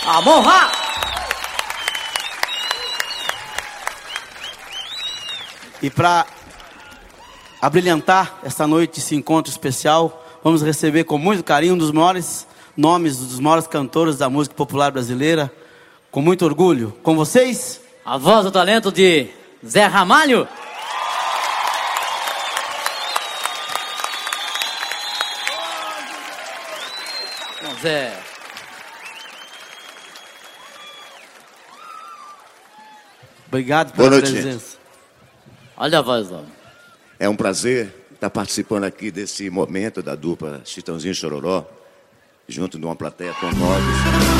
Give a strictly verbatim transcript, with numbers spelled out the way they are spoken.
Vamos lá! E para abrilhantar esta noite, esse encontro especial, vamos receber com muito carinho um dos maiores nomes, dos maiores cantores da música popular brasileira, com muito orgulho. Com vocês, a voz do talento de Zé Ramalho. Bom, Zé. Obrigado pela Boa noite, presença. gente. Olha a voz, homem. É um prazer estar participando aqui desse momento da dupla Chitãozinho e Chororó, junto de uma plateia tão nobre.